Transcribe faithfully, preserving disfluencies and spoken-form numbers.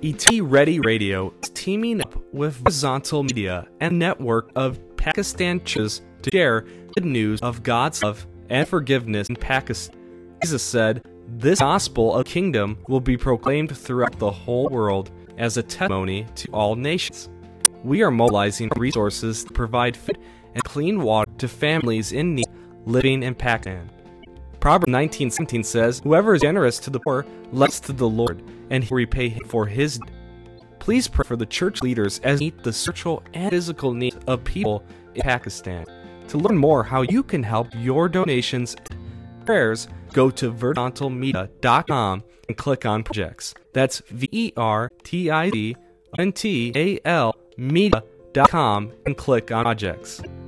E T Ready Radio is teaming up with Horizontal Media and network of Pakistan churches to share the news of God's love and forgiveness in Pakistan. Jesus said, "This gospel of the kingdom will be proclaimed throughout the whole world as a testimony to all nations." We are mobilizing resources to provide food and clean water to families in need living in Pakistan. Proverbs nineteen seventeen says, "Whoever is generous to the poor lends to the Lord, and he will repay him for his deed." Please pray for the church leaders as they meet the spiritual and physical needs of people in Pakistan. To learn more how you can help your donations and prayers, go to vertical media dot com and click on projects. That's V E R T I D N T A L media dot com and click on projects.